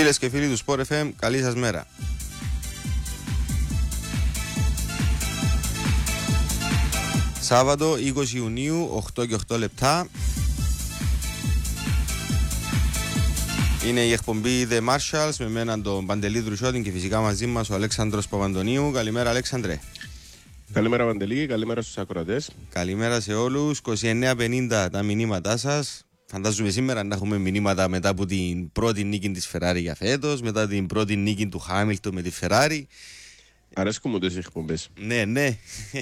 Φίλες και φίλοι του Sport FM, καλή σας μέρα. Σάββατο 20 Ιουνίου, 8 και 8 λεπτά. Είναι η εκπομπή The Marshalls με μένα τον Παντελή Δρουσιώτη και φυσικά μαζί μας ο Αλέξανδρος Παπαντονίου. Καλημέρα, Αλέξανδρε. Καλημέρα, Παντελή, καλημέρα στους ακροατές. Καλημέρα σε όλους. 29.50 τα μηνύματά σας. Φαντάζομαι σήμερα να έχουμε μηνύματα μετά από την πρώτη νίκη της Ferrari για φέτος, μετά την πρώτη νίκη του Χάμιλτον με τη Ferrari. Αρέσκουν μου τις εκπομπές. Ναι, ναι.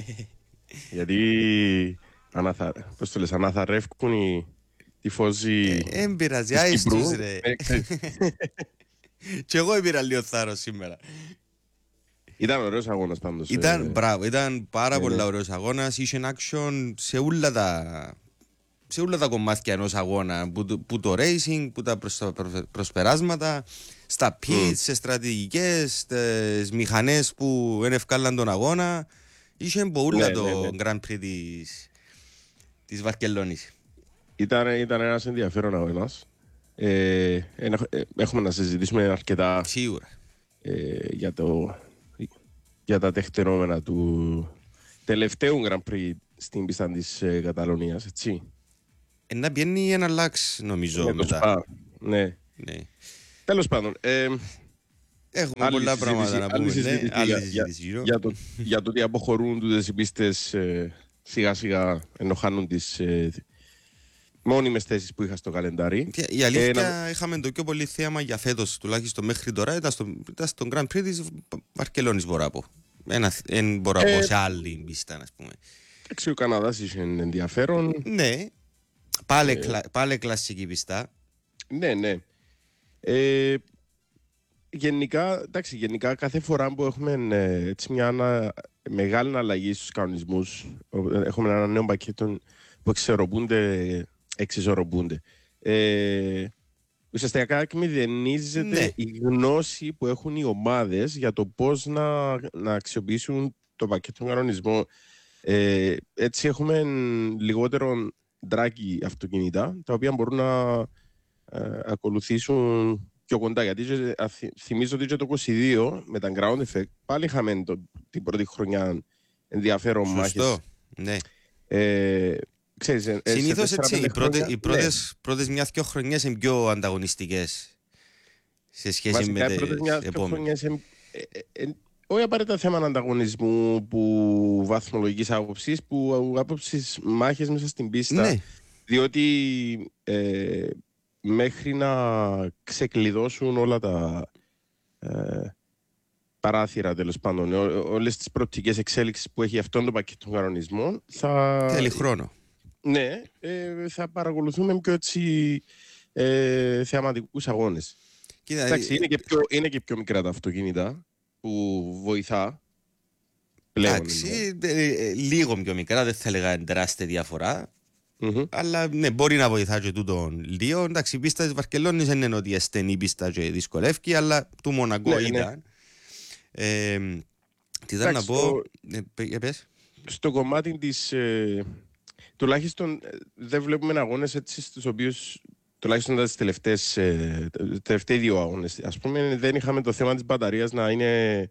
Γιατί πώς το λες, αναθαρρεύκουν οι τυφώζοι πειράζει, της Κύπρου. άιστος ρε. Και εγώ έπειρα λίγο θάρρος σήμερα. Ήταν ωραίος αγώνας πάντως. Ήταν πάρα πολλά ωραίος αγώνας. Είχε action σε όλα τα κομμάτια ενός αγώνα, που το racing, που τα προσπεράσματα, στα pits, σε στρατηγικές, στις μηχανές που ενευκάλαν τον αγώνα. Είχε πολλά το Grand Prix της Βαρκελόνης. Ήταν ένας ενδιαφέρον αγώνας. Έχουμε να συζητήσουμε αρκετά σίγουρα για τα τεχτερόμενα του τελευταίου Grand Prix στην πίστα της Καταλωνίας, έτσι. Να πιένει ένα λάξ, νομίζω, μετά. Ναι. Τέλος πάντων, έχουμε πολλά πράγματα να πούμε. Για το ότι αποχωρούν τούτες οι πίστες σιγά σιγά ενώ χάνουν τις μόνιμες θέσεις που είχα στο καλεντάρι. Η αλήθεια, είχαμε το πιο πολύ θέαμα για φέτος, τουλάχιστον μέχρι τώρα, ήταν στον Grand Prix της Βαρκελόνης, μπορώ να πω. Μπορώ να πω σε άλλη πίστα, ας πούμε. Ο Καναδάς είχε ενδιαφέρον. Ναι. Πάλι κλασική πιστά. Ναι. Γενικά κάθε φορά που έχουμε έτσι μια μεγάλη αλλαγή στους κανονισμούς, έχουμε ένα νέο πακέτο που εξισορροπούνται. Ουσιαστικά εκμηδενίζεται η γνώση που έχουν οι ομάδες για το πώς να αξιοποιήσουν το πακέτο κανονισμό. Έτσι έχουμε λιγότερο ντράκι αυτοκίνητα, τα οποία μπορούν να ακολουθήσουν πιο κοντά. Γιατί θυμίζω ότι και το 22 με τα ground effect πάλι είχαμε την πρώτη χρονιά ενδιαφέρον μάχες. Σωστό, ναι. Συνήθως έτσι, οι πρώτες μια-δυο χρονιές είναι πιο ανταγωνιστικές σε σχέση με τις επόμενες. Όχι απαραίτητα θέμα ανταγωνισμού που βαθμολογικής άποψης, που άποψης μάχες μέσα στην πίστα. Ναι. Διότι μέχρι να ξεκλειδώσουν όλα τα παράθυρα, τέλος πάντων, όλες τις προοπτικές εξέλιξεις που έχει αυτόν τον πακέτο των κανονισμών, θέλει χρόνο. Ναι, θα παρακολουθούμε πιο έτσι θεαματικούς αγώνες. Εντάξει, είναι και πιο μικρά τα αυτοκίνητα που βοηθά πλέον. Εντάξει, λίγο πιο μικρά, δεν θα έλεγα τεράστια διαφορά. Αλλά ναι, μπορεί να βοηθά και τούτον λίγο. Εντάξει, η πίστα της Βαρκελόνης δεν είναι ότι ασθενή πίστα και δυσκολεύει, αλλά του Μονακό ήταν. Τι θέλω να πω. Πες. Στο κομμάτι της. Τουλάχιστον δεν βλέπουμε αγώνες έτσι στους οποίους. Τουλάχιστον τις τελευταίες δύο αγώνες. Ας πούμε, δεν είχαμε το θέμα της μπαταρίας να είναι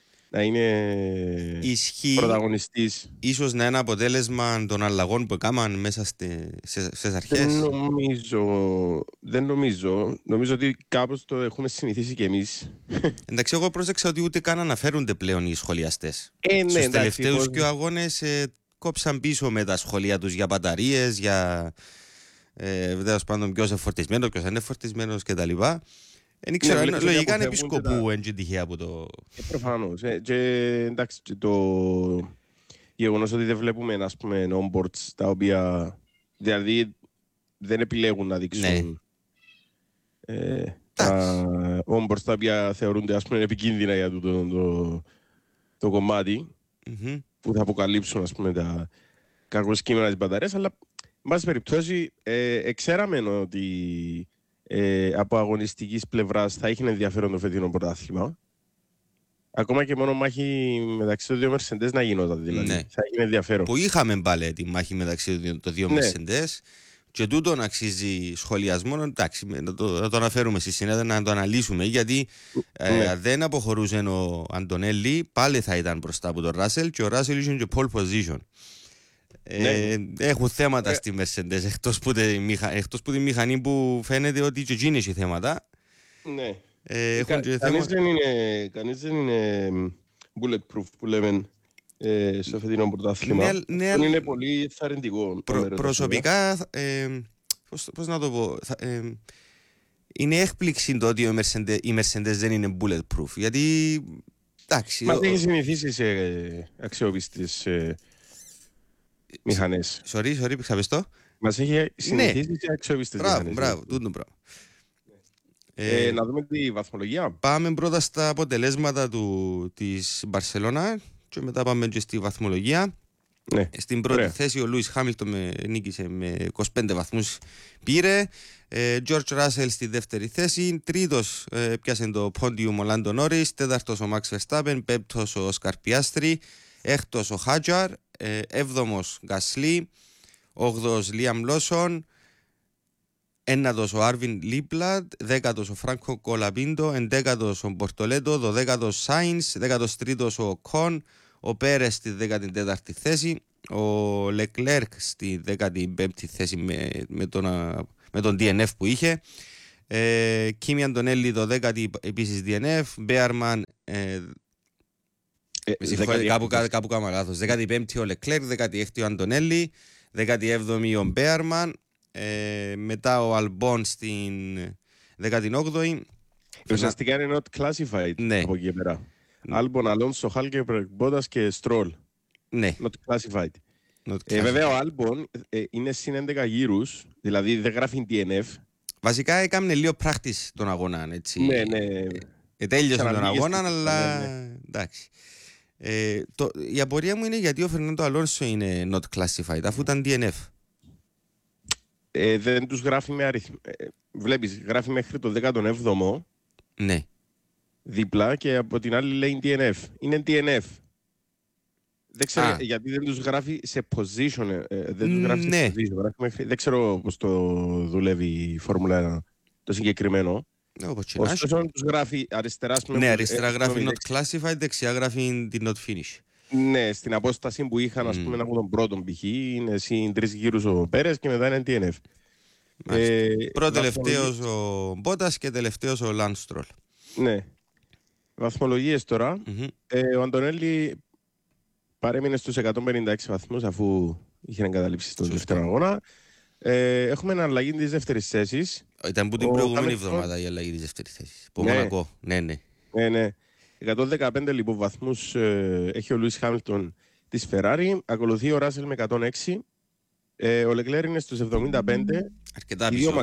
πρωταγωνιστής. Ίσως να είναι αποτέλεσμα των αλλαγών που έκαναν μέσα στις αρχές. Δεν νομίζω. Νομίζω ότι κάπως το έχουμε συνηθίσει κι εμείς. Εντάξει, εγώ πρόσεξα ότι ούτε καν αναφέρονται πλέον οι σχολιαστές. Ναι, στους τελευταίους και αγώνες κόψαν πίσω με τα σχολεία τους για μπαταρίες, για τέλος πάντων ποιος είναι φορτισμένος, ποιος είναι φορτισμένος κτλ. Δεν ξέρω, λογικά είναι επισκοπού έτσι τυχαία από το. Προφανώς. Και εντάξει, το γεγονός ότι δεν βλέπουμε, ας πούμε, onboards τα οποία δηλαδή δεν επιλέγουν να δείξουν τα onboards τα οποία θεωρούνται, ας πούμε, επικίνδυνα για το κομμάτι που θα αποκαλύψουν, ας πούμε, τα κακοσκήμενα της μπαταρίας, αλλά εν πάση περιπτώσει ξέραμε ότι από αγωνιστικής πλευράς θα είχε ενδιαφέρον το φετινό πρωτάθλημα. Ακόμα και μόνο μάχη μεταξύ των δύο Mercedes να γινόταν, δηλαδή. Ναι. Θα είχε ενδιαφέρον. Που είχαμε πάλι τη μάχη μεταξύ των δύο Mercedes, Και τούτον αξίζει σχολιασμό. Εντάξει, να το αναφέρουμε στη συνέδρα να το αναλύσουμε. Γιατί αν δεν αποχωρούσε ο Αντωνέλη, πάλι θα ήταν μπροστά από τον Ράσελ και ο Ράσελ είχε και pole position. Έχουν θέματα στη Mercedes εκτός που τη μηχανή που φαίνεται ότι και εκείνη έχει θέματα. Ναι. Κανείς δεν είναι bulletproof που λέμε στο φετινό πρωτάθλημα. Είναι πολύ θαρρυντικό. Προσωπικά, πώς να το πω, είναι έκπληξη το ότι η Mercedes δεν είναι bulletproof. Γιατί, εντάξει... Μας έχει συνηθίσει σε αξιόπιστες μηχανές. Sorry, ξαπεστώ. Μας έχει συνηθίσει σε αξιόπιστες μηχανές. Μπράβο, τούτο πράγμα. Να δούμε τη βαθμολογία. Πάμε πρώτα στα αποτελέσματα της Μπαρσελόνα και μετά πάμε και στη βαθμολογία. Ναι. Στην πρώτη θέση ο Λούις Χάμιλτον νίκησε με 25 βαθμούς πήρε. George Russell στη δεύτερη θέση. Τρίτος πιάσε το πόντιουμ ο Λάντο Νόρις. Τέταρτος ο Max Verstappen. Πέμπτος ο Όσκαρ Πιάστρι. Έκτος ο Χάτζαρ. Έβδομος Γκασλί. Όγδος Λίαμ Λόσον. Ένατος ο Άρβιν Λίπλαντ, δέκατος ο Φράνκο Κολαπίντο, εντέκατος ο Μπορτολέτο, δωδέκατος Σάινς, 13ος ο Κον, ο Πέρες στη 14η θέση, ο Λεκλέρκ στη 15η θέση με τον DNF που είχε, Κίμι Αντωνέλη 12η επίσης DNF, Μπέαρμαν, κάπου κάμα λάθος, 15η ο Λεκλέρκ, 16η ο Αντωνέλη, 17η ο Μπέαρμαν, μετά ο Αλμπόν στην 18η. Ουσιαστικά είναι not classified από εκεί πέρα. Άλμπον, Αλόνσο, Χάλκεμπεργκ, Μπότας και Στρόλ. Ναι. Not classified. Βέβαια ο Άλμπον είναι συν 11 γύρους, δηλαδή δεν γράφει DNF. Βασικά έκαμε λίγο practice τον αγώνα, έτσι. Ναι. Τέλειωσε τον αγώνα, αλλά εντάξει. Η απορία μου είναι γιατί ο Φερνάντο Αλόνσο είναι not classified, αφού ήταν DNF. Δεν τους γράφει με αριθμό. Βλέπεις, γράφει μέχρι το 17ο. Ναι. Δίπλα και από την άλλη λέει DNF. Είναι DNF. Δεν ξέρω γιατί δεν τους γράφει σε position. Δεν τους γράφει σε position. Γράφει μέχρι, δεν ξέρω πώς το δουλεύει η Φόρμουλα 1 το συγκεκριμένο. Ωστόσο τους γράφει αριστερά. Ναι, αριστερά γράφει not classified, δεξιά γράφει did not finish. Ναι, στην απόσταση που είχαν, ας πούμε, από τον πρώτον π.χ. είναι συν 3 γύρους ο Πέρες και μετά είναι DNF. Πρώτο-τελευταίος ο Μπότας και τελευταίος ο Λαντ Στρόλ. Ναι. Βαθμολογίες τώρα. Ο Αντωνέλη παρέμεινε στους 156 βαθμούς αφού είχε εγκαταλείψει στον δεύτερο αγώνα. Έχουμε ένα αλλαγή της δεύτερης θέσης. Ήταν που την προηγούμενη εβδομάδα η αλλαγή της δεύτερης θέσης. Που Μονακό. Ναι. 115 λοιπόν βαθμούς έχει ο Λούις Χάμιλτον της Ferrari. Ακολουθεί ο Ράσελ με 106. Ο Λεκλέρ είναι στους 75. Αρκετά πίσω.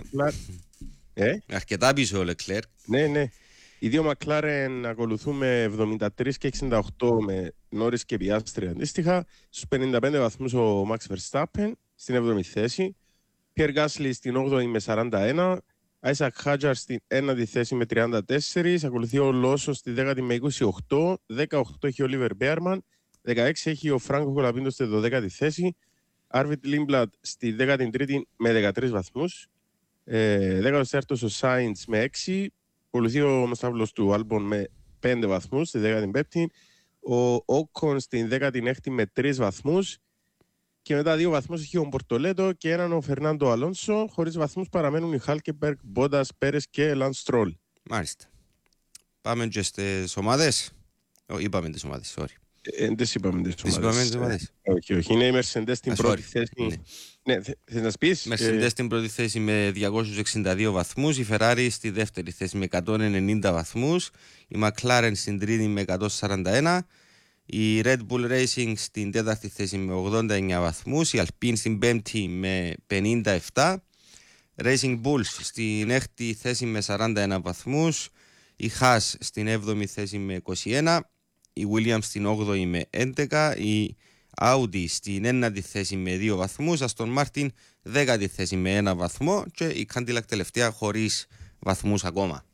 Αρκετά πίσω ο Λεκλέρ. Ναι. Οι δύο Μακλάρεν ακολουθούν με 73 και 68 με Νόρις και Πιάστρι αντίστοιχα. Στους 55 βαθμούς ο Max Verstappen στην 7η θέση. Pierre Gasly στην 8η με 41. Isaac Hadjar στην 1η θέση με 34. Ακολουθεί ο Λόσο στη 10η με 28. 18 έχει ο Oliver Bearman. 16 έχει ο Φράνκο Κολαπίντο στη 12η θέση. Arvid Lindblad στη 13η με 13 βαθμούς. 14ος ο Sainz με 6. Ακολουθεί ο Μαστάβλος του Άλμπον με 5 βαθμούς στη 15η. Ο Όκον στην 16η με 3 βαθμούς. Και μετά 2 βαθμούς έχει ο Μπορτολέτο και έναν ο Φερνάντο Αλόνσο. Χωρίς βαθμούς παραμένουν οι Χάλκεμπεργκ, Μπότας, Πέρες και Λαντ Στρόλ. Μάλιστα. Πάμε και στις ομάδες. Είπαμε τις ομάδες, sorry. Δεν είπαμε τις ομάδες. Όχι. Είναι η Mercedes στην πρώτη θέση. Ναι, θες να σπείς. Mercedes στην πρώτη θέση με 262 βαθμούς. Η Ferrari στη δεύτερη θέση με 190 βαθμούς. Η McLaren στην τρίτη με 141. Η Red Bull Racing στην τέταρτη θέση με 89 βαθμούς. Η Alpine στην πέμπτη με 57. Racing Bulls στην έκτη θέση με 41 βαθμούς. Η Haas στην 7η θέση με 21. Η Williams στην 8η με 11. Η Audi στην 9η θέση με 2 βαθμούς. Aston Martin 10η θέση με 1 βαθμό. Και η Cadillac τελευταία χωρίς βαθμούς ακόμα.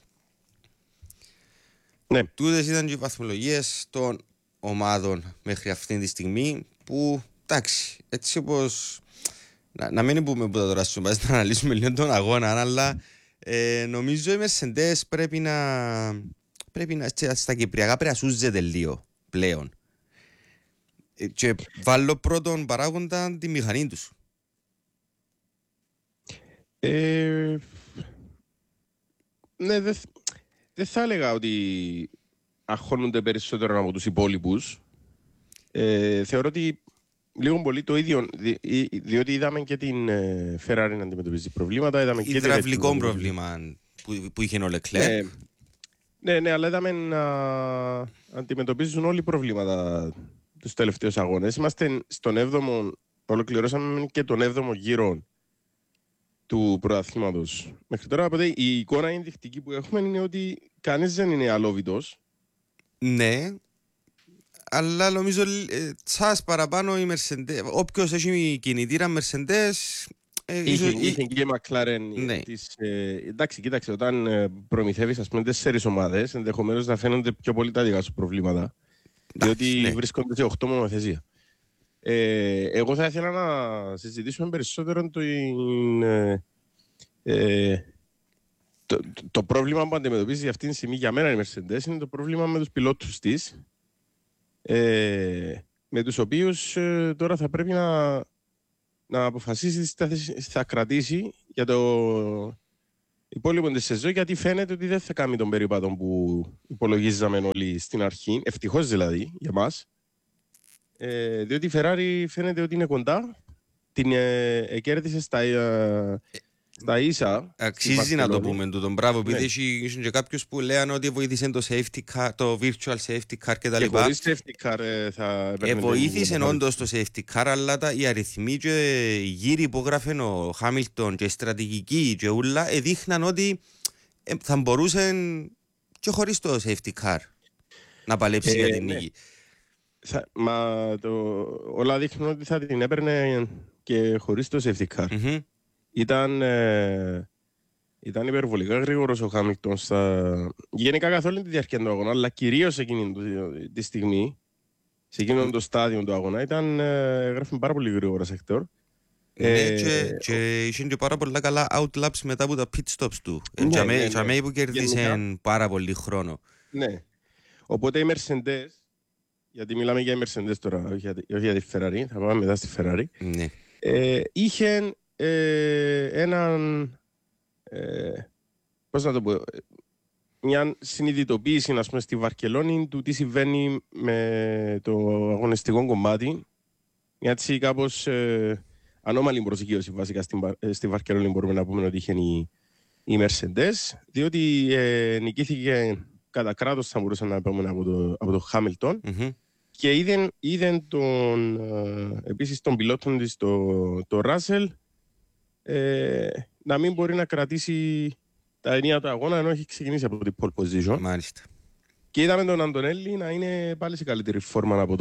Ναι. Τούτες ήταν και οι βαθμολογίες των ομάδων μέχρι αυτή τη στιγμή που, εντάξει, έτσι όπως Να μην πούμε που τώρα σου πάει να αναλύσουμε λίγο τον αγώνα, αλλά νομίζω οι Mercedes πρέπει να στα κυπριακά πρέπει να σούζεται λίγο πλέον. Και βάλω πρώτον παράγοντα τη μηχανή τους. Ναι, δεν θα έλεγα ότι αγχώνονται περισσότερο από τους υπόλοιπους. Θεωρώ ότι λίγο πολύ το ίδιο, διότι είδαμε και την Ferrari να αντιμετωπίζει προβλήματα. Είδαμε και υδραυλικό πρόβλημα που είχε ο Leclerc. Ναι, αλλά είδαμε να αντιμετωπίζουν όλοι προβλήματα τους τελευταίους αγώνες. Είμαστε στον 7ο, ολοκληρώσαμε και τον 7ο γύρο του πρωταθλήματος. Μέχρι τώρα, οπότε, η εικόνα ενδεικτική που έχουμε είναι ότι κανείς δεν είναι αλόβητος. Ναι, αλλά νομίζω τσάς παραπάνω η Mercedes. Όποιος έχει κινητήρα Mercedes... Είχε και η McLaren. Ναι. Εντάξει, κοίταξε, όταν προμηθεύεις ας πούμε 4 ομάδες, ενδεχομένως να φαίνονται πιο πολύ τα δικά σου προβλήματα. Διότι βρίσκονται σε 8 μονοθεσία. Εγώ θα ήθελα να συζητήσουμε περισσότερο το πρόβλημα που αντιμετωπίζει αυτή τη στιγμή για μένα η Mercedes είναι το πρόβλημα με τους πιλότους της, με τους οποίους τώρα θα πρέπει να αποφασίσει τι θέση θα κρατήσει για το υπόλοιπο της σεζόν, γιατί φαίνεται ότι δεν θα κάνει τον περίπατο που υπολογίζαμε όλοι στην αρχή, ευτυχώς δηλαδή για μας. Διότι η Ferrari φαίνεται ότι είναι κοντά, την κέρδισε στα ίσα. Αξίζει να το πούμε τούτο. Μπράβο, επειδή ήσουν και κάποιους που λέγανε ότι βοήθησε το safety car, το virtual safety car κτλ. Και χωρίς safety car θα βοήθησε όντως το safety car, αλλά οι αριθμοί και οι γύροι που έγραφε ο Χάμιλτον και η στρατηγική και ούλα δείχναν ότι θα μπορούσε και χωρίς το safety car να παλέψει για την νίκη. Όλα δείχνουν ότι θα την έπαιρνε και χωρίς το safety car. Mm-hmm. Ήταν υπερβολικά γρήγορος ο Χάμιλτον γενικά καθ' όλη τη διάρκεια του αγώνα, αλλά κυρίως εκείνη τη στιγμή, σε εκείνον το στάδιο του αγώνα, γράφει πάρα πολύ γρήγορα σεκτόρ. Ναι, και είχε και πάρα πολλά καλά outlaps μετά από τα pit stops του. Ναι, που κερδίσε πάρα πολύ χρόνο. Ναι. Οπότε οι Mercedes, γιατί μιλάμε για οι Mercedes τώρα, όχι για τη Ferrari, θα πάμε μετά στη Ferrari, ναι. Είχε πώς να το πω, μια συνειδητοποίηση, ας πούμε, στη Βαρκελόνη του τι συμβαίνει με το αγωνιστικό κομμάτι. Μια έτσι κάπως ανώμαλη προσγείωση βασικά στη Βαρκελόνη μπορούμε να πούμε ότι είχε η Mercedes, διότι νικήθηκε κατά κράτος, θα μπορούσαμε να πούμε, από το Χάμιλτον. Mm-hmm. Και είδε επίσης τον πιλότον της, το Ράσελ, να μην μπορεί να κρατήσει τα ενία του αγώνα, ενώ έχει ξεκινήσει από την pole position. Μάλιστα. Και είδαμε τον Αντωνέλη να είναι πάλι σε καλύτερη φόρμα από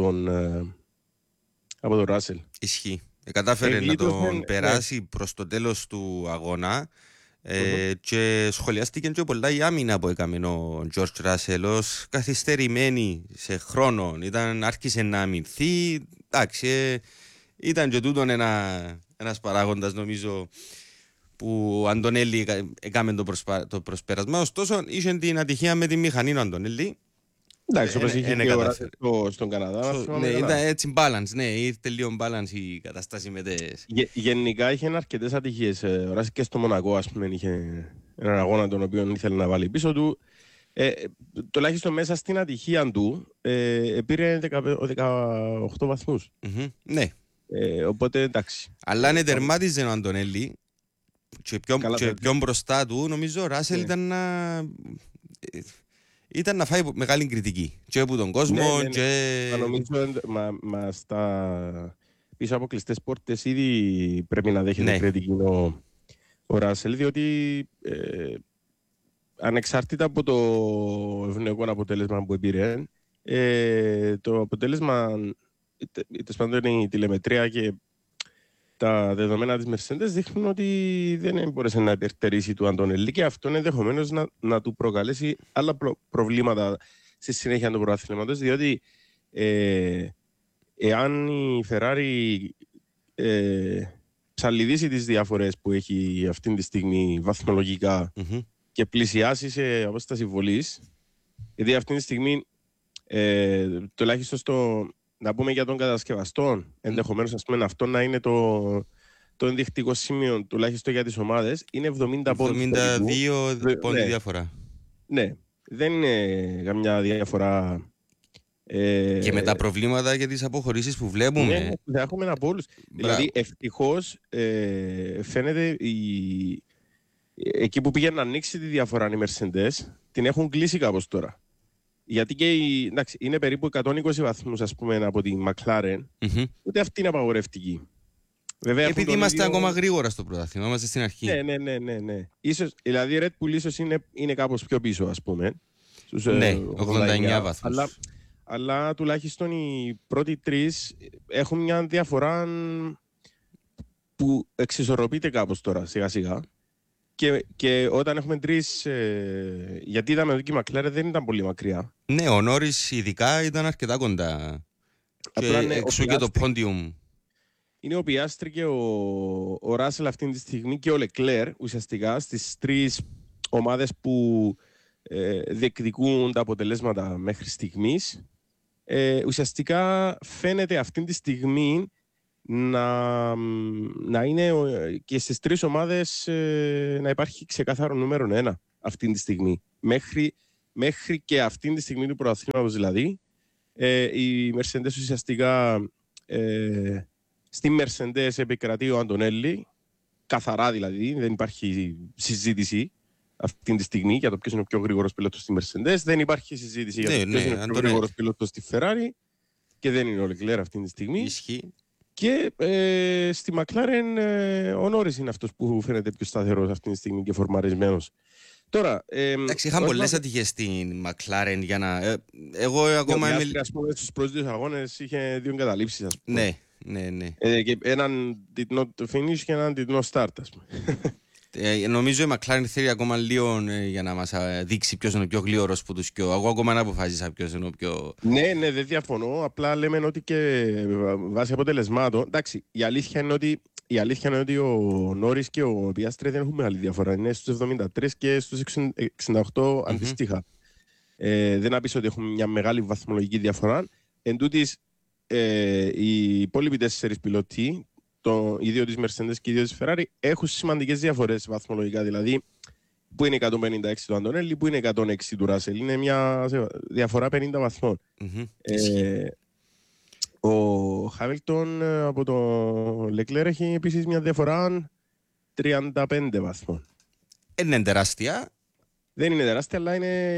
τον Ράσελ. Ισχύει. Κατάφερε να τον περάσει προς το τέλος του αγώνα. Και σχολιάστηκε και πολλά η άμυνα που έκαμε ο Τζορτζ Ράσελ ως καθυστερημένη σε χρόνο. Άρχισε να αμυνθεί. Εντάξει, ήταν και τούτον ένας παράγοντας, νομίζω, που ο Αντωνέλη έκαμε το προσπέρασμα. Ωστόσο, είχε την ατυχία με τη μηχανή ο Αντωνέλη. Εντάξει, όπως είχε στον Καναδά. Ναι, ήταν έτσι balance, ναι, ήρθε λίγο balance η κατάσταση με τις... Γενικά είχε αρκετές ατυχίες. Ο Ράσελ και στο Μονακό, ας πούμε, είχε έναν αγώνα τον οποίο ήθελε να βάλει πίσω του. Τουλάχιστον μέσα στην ατυχία του πήρε 18 βαθμούς. Ναι. Οπότε εντάξει. Αλλά αν τερμάτιζε ο Αντωνέλη και πιο μπροστά του, νομίζω ο Ράσελ ήταν να φάει μεγάλη κριτική και από τον κόσμο. Ναι. Νομίζω πίσω από κλειστές πόρτες ήδη πρέπει να δέχεται κριτική ο Ράσελ, διότι ανεξάρτητα από το ευνοϊκό αποτέλεσμα που πήρε, το αποτέλεσμα, η τηλεμετρία και τα δεδομένα της Mercedes δείχνουν ότι δεν μπόρεσε να υπερτερήσει του Αντωνέλη, και αυτό ενδεχομένως να του προκαλέσει άλλα προβλήματα στη συνέχεια του πρωταθλήματος, διότι εάν η Ferrari ψαλιδίσει τις διαφορές που έχει αυτή τη στιγμή βαθμολογικά και πλησιάσει σε απόσταση βολής. Γιατί αυτή τη στιγμή, τουλάχιστον να πούμε για τον κατασκευαστό, ενδεχομένως ας πούμε, αυτό να είναι το ενδεικτικό σημείο, τουλάχιστον για τις ομάδες, είναι 70 πόντους. 72 πόντοι διαφορά. Ναι, δεν είναι καμιά διαφορά. Και με τα προβλήματα και τις αποχωρήσεις που βλέπουμε. Ναι, θα έχουμε από όλους. Δηλαδή, ευτυχώς φαίνεται εκεί που πήγαινε να ανοίξει τη διαφορά οι Mercedes, την έχουν κλείσει κάπως τώρα. Γιατί και εντάξει, είναι περίπου 120 βαθμούς, ας πούμε, από τη McLaren, ούτε αυτή είναι απαγορευτική. Βέβαια, επειδή είμαστε ακόμα γρήγορα στο πρωτάθλημα, είμαστε στην αρχή. Ναι. Ίσως, δηλαδή, η Red Bull ίσως είναι κάπως πιο πίσω, ας πούμε. Στους, ναι, 89 βαθμούς. Αλλά τουλάχιστον οι πρώτοι τρεις έχουν μια διαφορά που εξισορροπείται κάπως τώρα, σιγά-σιγά. Και όταν έχουμε τρεις, γιατί είδαμε ότι η McLaren δεν ήταν πολύ μακριά. Ναι, ο Νόρις ειδικά ήταν αρκετά κοντά. Απλά, και εξού και το πόντιουμ. Είναι ο Πιάστρη και ο Ράσελ αυτή τη στιγμή και ο Λεκλέρ ουσιαστικά στις τρεις ομάδες που διεκδικούν τα αποτελέσματα μέχρι στιγμής. Ουσιαστικά φαίνεται αυτή τη στιγμή να είναι και στις τρεις ομάδες να υπάρχει ξεκάθαρο νούμερο 1 αυτή τη στιγμή. Μέχρι και αυτή τη στιγμή του πρωταθλήματος δηλαδή, οι Mercedes ουσιαστικά στη Mercedes επικρατεί ο Αντωνέλη, καθαρά δηλαδή, δεν υπάρχει συζήτηση αυτή τη στιγμή για το ποιος είναι ο πιο γρήγορος πιλότος στη Mercedes, δεν υπάρχει συζήτηση για το ποιος είναι ο πιο γρήγορος πιλότος στη Ferrari και δεν είναι ο Leclerc αυτή τη στιγμή. Ισχύει. Και στη McLaren ο Νόρις είναι αυτός που φαίνεται πιο σταθερός αυτή τη στιγμή και φορμαρισμένος. Τώρα, εντάξει, είχαν πολλές ατυχίες στην McLaren για να... εγώ ακόμα είμαι... Ας πούμε, στους πρώτους δύο αγώνες είχε 2 εγκαταλείψεις, ας πούμε. Ναι. Και έναν did not finish και έναν did not start, ας πούμε. Νομίζω η McLaren θέλει ακόμα λίγο για να μας δείξει ποιος είναι ο πιο γλίωρος που τους πιο... Εγώ ακόμα δεν αποφάσισα ποιος είναι ο πιο... Ναι, δεν διαφωνώ. Απλά λέμε ότι και βάσει αποτελεσμάτων... Εντάξει, η αλήθεια είναι ότι ο Νόρις και ο Πιάστρε δεν έχουν μεγάλη διαφορά. Είναι στους 73 και στους 68 αντίστοιχα. Δεν να πεις ότι έχουν μια μεγάλη βαθμολογική διαφορά. Εν τούτης, οι υπόλοιποι 4 πιλότοι, οι δύο της Mercedes και οι δύο της Ferrari, έχουν σημαντικές διαφορές βαθμολογικά. Δηλαδή, που είναι 156 του Αντωνέλη, που είναι 106 του Ράσελ. Είναι μια διαφορά 50 βαθμών. Ο Χάμιλτον από το Leclerc έχει επίσης μια διαφορά 35 βαθμών. Είναι τεράστια. Δεν είναι τεράστια, αλλά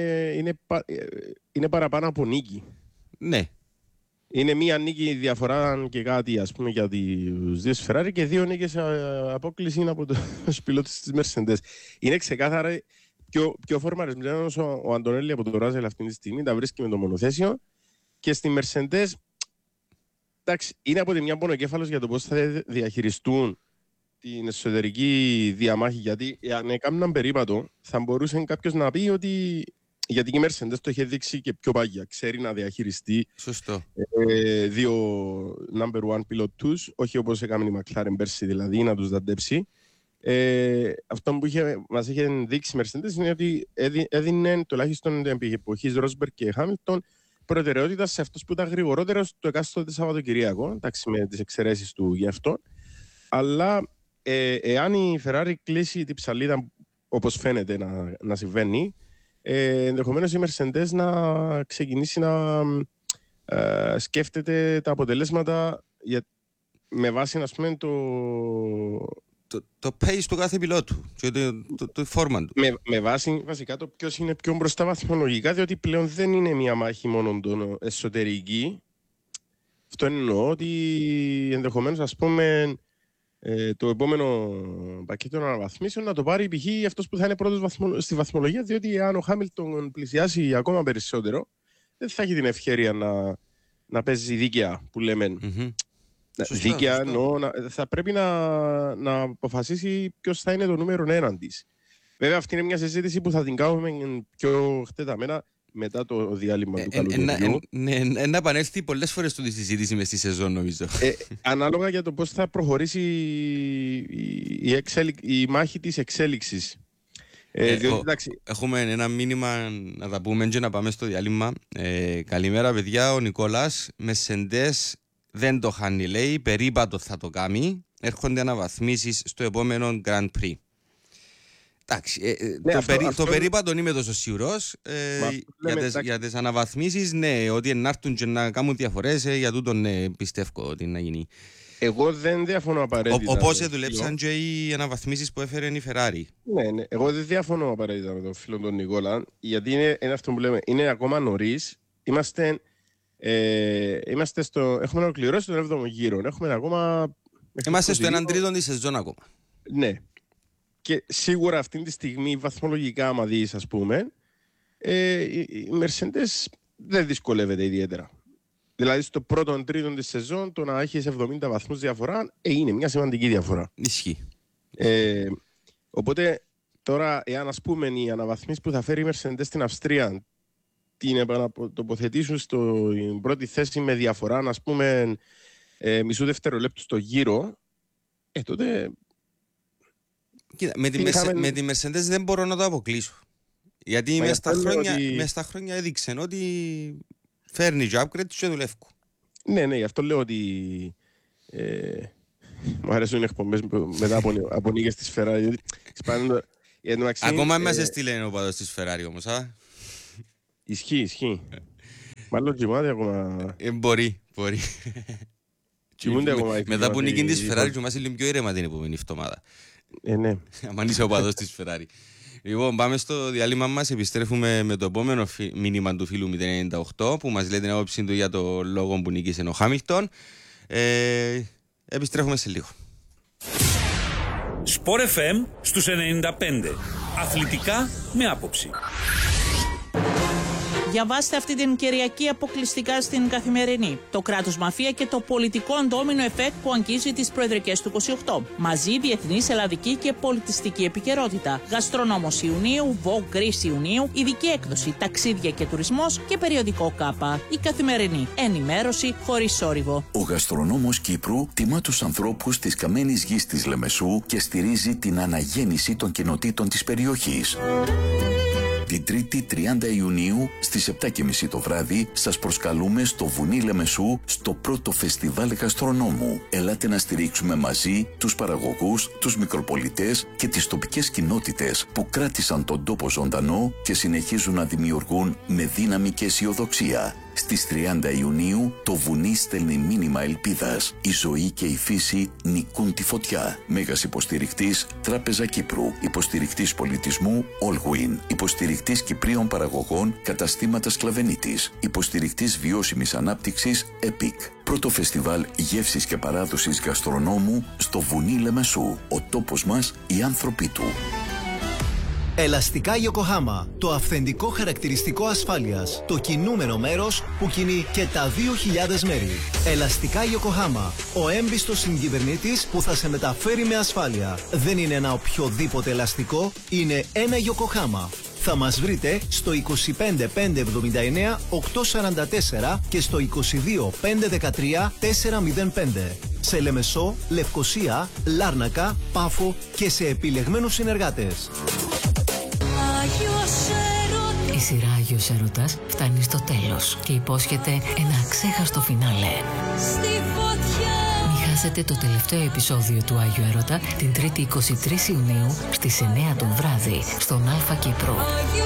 είναι παραπάνω από νίκη. Ναι. Είναι μία νίκη διαφορά και κάτι, ας πούμε, για τους δύο Ferrari και 2 νίκες απόκληση από τους πιλότες της Mercedes. Είναι ξεκάθαρα πιο φορμαρισμένος ο Αντωνέλη από τον Ράσελ αυτή τη στιγμή, τα βρίσκει με το μονοθέσιο και στη Mercedes, εντάξει, είναι από τη μια πονοκέφαλος για το πώς θα διαχειριστούν την εσωτερική διαμάχη, γιατί αν έκαναν περίπατο θα μπορούσε κάποιος να πει ότι γιατί η Mercedes το είχε δείξει και πιο πάγια. Ξέρει να διαχειριστεί δύο number one πιλότους, όχι όπως έκαμε η McLaren πέρσι, δηλαδή να τους δαντέψει. Αυτό που μας είχε δείξει η Mercedes είναι ότι έδινε τουλάχιστον την εποχή Ρόσμπεργκ και Χάμιλτον προτεραιότητα σε αυτούς που ήταν γρηγορότερος το εκάστοτε Σαββατοκυριακό, εντάξει, με τις εξαιρέσεις του γι' αυτό. Αλλά εάν η Ferrari κλείσει την ψαλίδα όπως φαίνεται να συμβαίνει, ενδεχομένως η Mercedes να ξεκινήσει να σκέφτεται τα αποτελέσματα με βάση, ας πούμε, το pace του κάθε πιλότου και το φόρμα του. Με βάση βασικά το ποιος είναι πιο μπροστά βαθμολογικά, διότι πλέον δεν είναι μια μάχη μόνο τον εσωτερική. Αυτό εννοώ ότι ενδεχομένως, ας πούμε, το επόμενο πακέτο αναβαθμίσεων να το πάρει π.χ. αυτός που θα είναι πρώτος στη βαθμολογία, διότι αν ο Χάμιλτον πλησιάσει ακόμα περισσότερο, δεν θα έχει την ευκαιρία να παίζει δίκαια, που λέμε. Σωστά, δίκαια σωστά. εννοώ, θα πρέπει να αποφασίσει ποιος θα είναι το νούμερο 1 της. Βέβαια, αυτή είναι μια συζήτηση που θα την κάνουμε πιο χτεταμένα μετά το διάλειμμα του καλοκαιριού. Να επανέλθει πολλές φορές τούτη συζήτηση μες στη σεζόν, νομίζω. Ανάλογα για το πώς θα προχωρήσει η μάχη της εξέλιξης. Έχουμε ένα μήνυμα να τα πούμε και να πάμε στο διάλειμμα. Καλημέρα, παιδιά. Ο Νικόλας Μεσεντές δεν το χάνει, λέει. Περίπατο θα το κάνει. Έρχονται αναβαθμίσεις στο επόμενο Grand Prix. Εντάξει, το περίπατο είμαι τόσο σίγουρος. Για τις αναβαθμίσεις, ναι, ότι να έρθουν και να κάνουν διαφορές, για τούτο ναι, πιστεύω ότι να γίνει. Εγώ δεν διαφωνώ απαραίτητα. Όπως δουλέψαν και οι αναβαθμίσεις που έφερε η Ferrari. Ναι, εγώ δεν διαφωνώ απαραίτητα με τον φίλο τον Νικόλα, γιατί είναι αυτό που λέμε, είναι ακόμα νωρίς. Έχουμε ολοκληρώσει τον 7ο γύρο. Είμαστε στο 1/3 της σεζόν ακόμα. Ναι. Και σίγουρα αυτή τη στιγμή, βαθμολογικά, άμα δεις, ας πούμε, η Mercedes δεν δυσκολεύεται ιδιαίτερα. Δηλαδή, στο πρώτο τρίτο της σεζόν, το να έχεις 70 βαθμούς διαφορά, είναι μια σημαντική διαφορά. Ισχύει. Οπότε, τώρα, εάν ας πούμε οι αναβαθμίσεις που θα φέρει η Mercedes στην Αυστρία την επανατοποθετήσουν στην πρώτη θέση με διαφορά, ας πούμε, μισού δευτερολέπτου στο γύρο, τότε. Κοίτα, με τη Mercedes δεν μπορώ να το αποκλείσω. Γιατί μες στα χρόνια έδειξε ότι φέρνει και upgrade και δουλεύει. Ναι, γι' αυτό λέω ότι μου αρέσουν οι εκπομπές μετά από νίκες της Ferrari. Ακόμα μας έστειλε ο παδός της Ferrari όμως, α? Ισχύει. Μάλλον κοιμάται ακόμα. Μπορεί. Μετά που νίκη της Ferrari κοιμάσαι λίγο πιο ήρεμα την επόμενη εβδομάδα. Ναι. Αν είσαι ο παδός της Ferrari. Λοιπόν, πάμε στο διάλειμμα μας. Επιστρέφουμε με το επόμενο μήνυμα του φίλου 098 που μας λέει την άποψή του για το λόγο που νίκησε ο Χάμιλτον. Επιστρέφουμε σε λίγο. Sport FM στους 95. Αθλητικά με άποψη. Διαβάστε αυτή την Κυριακή αποκλειστικά στην Καθημερινή. Το κράτος μαφία και το πολιτικό ντόμινο εφέκτ που αγγίζει τις προεδρικές του 28. Μαζί διεθνής, ελλαδική και πολιτιστική επικαιρότητα. Γαστρονόμος Ιουνίου, Vogue Greece Ιουνίου, ειδική έκδοση, ταξίδια και τουρισμός και περιοδικό ΚΑΠΑ. Η Καθημερινή. Ενημέρωση χωρίς θόρυβο. Ο Γαστρονόμος Κύπρου τιμά τους ανθρώπους της καμένης γης της Λεμεσού και στηρίζει την αναγέννηση των κοινοτήτων της περιοχής. Την 3η 30 Ιουνίου στις 7:30 το βράδυ σας προσκαλούμε στο Βουνί Λεμεσού στο πρώτο φεστιβάλ γαστρονόμου. Ελάτε να στηρίξουμε μαζί τους παραγωγούς, τους μικροπολιτές και τις τοπικές κοινότητες που κράτησαν τον τόπο ζωντανό και συνεχίζουν να δημιουργούν με δύναμη και αισιοδοξία. Στις 30 Ιουνίου το βουνί στέλνει μήνυμα ελπίδας. Η ζωή και η φύση νικούν τη φωτιά. Μέγας υποστηρικτής Τράπεζα Κύπρου. Υποστηρικτής πολιτισμού Allwin. Υποστηρικτής Κυπρίων παραγωγών Καταστήματα Σκλαβενίτης. Υποστηρικτής βιώσιμης ανάπτυξης EPIC. Πρώτο φεστιβάλ γεύσης και παράδοσης γαστρονόμου στο Βουνί Λεμεσού. Ο τόπος μας, οι άνθρωποι του. Ελαστικά Yokohama, το αυθεντικό χαρακτηριστικό ασφάλειας. Το κινούμενο μέρος που κινεί και τα 2.000 μέρη. Ελαστικά Yokohama, ο έμπιστος συγκυβερνήτης που θα σε μεταφέρει με ασφάλεια. Δεν είναι ένα οποιοδήποτε ελαστικό, είναι ένα Yokohama. Θα μας βρείτε στο 25 579 844 και στο 22 513 405. Σε Λεμεσό, Λευκοσία, Λάρνακα, Πάφο και σε επιλεγμένους συνεργάτες. Η σειρά Άγιος Έρωτας φτάνει στο τέλος και υπόσχεται ένα αξέχαστο φινάλε. Μην χάσετε το τελευταίο επεισόδιο του Άγιου Έρωτα την 3η 23 Ιουνίου στις 9 το βράδυ στον Αλφα Κύπρο.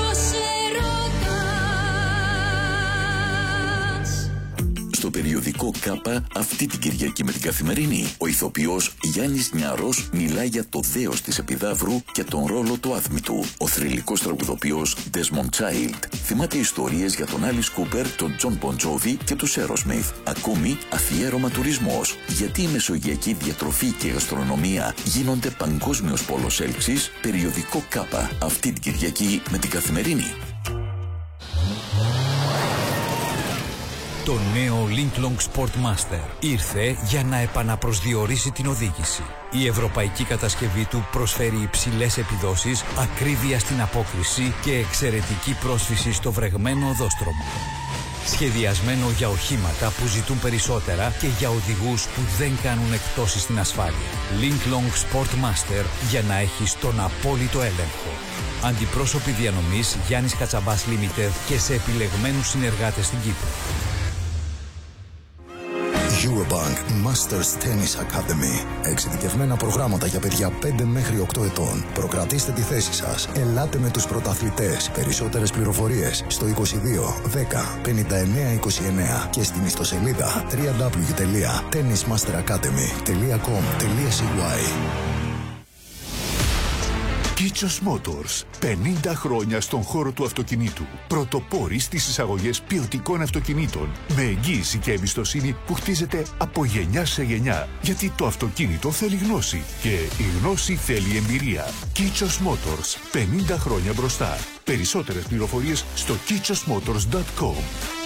Στο περιοδικό ΚΑΠΑ αυτή την Κυριακή με την Καθημερινή, ο ηθοποιός Γιάννης Νιαρός μιλάει για το δέος της Επιδαύρου και τον ρόλο του άθμητου. Ο θρυλικός τραγουδοποιός Desmond Child θυμάται ιστορίες για τον Alice Cooper, τον John Bon Jovi και τους Aerosmith. Ακόμη αφιέρωμα τουρισμός. Γιατί η μεσογειακή διατροφή και η γαστρονομία γίνονται παγκόσμιος πόλος έλξης. Περιοδικό ΚΑΠΑ αυτή την Κυριακή με την Καθημερινή. Το νέο Linklong Sportmaster ήρθε για να επαναπροσδιορίσει την οδήγηση. Η ευρωπαϊκή κατασκευή του προσφέρει υψηλές επιδόσεις, ακρίβεια στην απόκριση και εξαιρετική πρόσφυση στο βρεγμένο οδόστρωμα. Σχεδιασμένο για οχήματα που ζητούν περισσότερα και για οδηγούς που δεν κάνουν εκπτώσεις στην ασφάλεια. Linklong Sportmaster για να έχεις τον απόλυτο έλεγχο. Αντιπρόσωποι διανομής Γιάννης Κατσαμπάς Limited και σε επιλεγμένους συνεργάτες στην Κύπρο. Eurobank Masters Tennis Academy. Εξειδικευμένα προγράμματα για παιδιά 5 μέχρι 8 ετών. Προκρατήστε τη θέση σας. Ελάτε με τους πρωταθλητές. Περισσότερες πληροφορίες στο 22 10 59 29 και στην ιστοσελίδα www.tennismasteracademy.com.cy. Kichos Motors. 50 χρόνια στον χώρο του αυτοκινήτου. Πρωτοπόροι στις εισαγωγές ποιοτικών αυτοκινήτων. Με εγγύηση και εμπιστοσύνη που χτίζεται από γενιά σε γενιά. Γιατί το αυτοκίνητο θέλει γνώση. Και η γνώση θέλει εμπειρία. Kichos Motors. 50 χρόνια μπροστά. Περισσότερες πληροφορίες στο kichosmotors.com.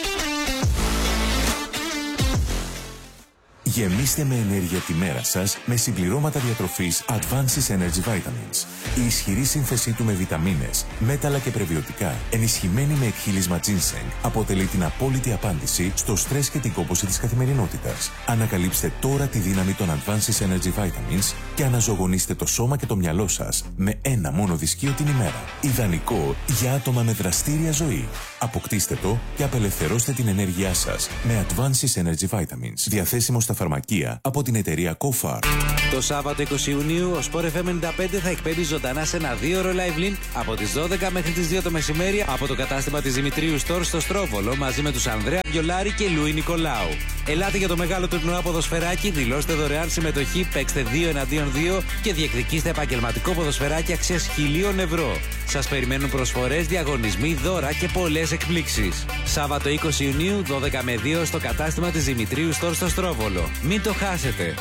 Γεμίστε με ενέργεια τη μέρα σας με συμπληρώματα διατροφής Advances Energy Vitamins. Η ισχυρή σύνθεσή του με βιταμίνες, μέταλλα και πρεβιωτικά, ενισχυμένη με εκχύλισμα ginseng, αποτελεί την απόλυτη απάντηση στο στρες και την κόπωση της καθημερινότητας. Ανακαλύψτε τώρα τη δύναμη των Advances Energy Vitamins και αναζωογονήστε το σώμα και το μυαλό σας με ένα μόνο δισκείο την ημέρα. Ιδανικό για άτομα με δραστήρια ζωή. Αποκτήστε το και απελευθερώστε την ενέργειά σας με Advances Energy Vitamins. Διαθέσιμο στα φαρμακεία από την εταιρεία CoFar. Το Σάββατο 20 Ιουνίου ο Sport FM 95 θα εκπέμπει ζωντανά σε ένα 2ωρο live link από τις 12 μέχρι τις 2 το μεσημέρι από το κατάστημα της Δημητρίου Store στο Στρόβολο μαζί με τους Ανδρέα Βιολάρη και Λουί Νικολάου. Ελάτε για το μεγάλο τουρνουά ποδοσφαιράκι, δηλώστε δωρεάν συμμετοχή, παίξτε 2 εναντίον 2 και διεκδικήστε επαγγελματικό ποδοσφαιράκι αξίας 1.000 ευρώ. Σας περιμένουν προσφορές, διαγωνισμοί, δώρα και πολλές εκπλήξεις. Σάββατο 20 Ιουνίου 12 με 2 στο κατάστημα της Δημητρίου Store στο Στρόβολο. Μην το χάσετε.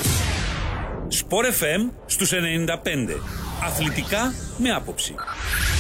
Sport FM στους 95. Αθλητικά με άποψη.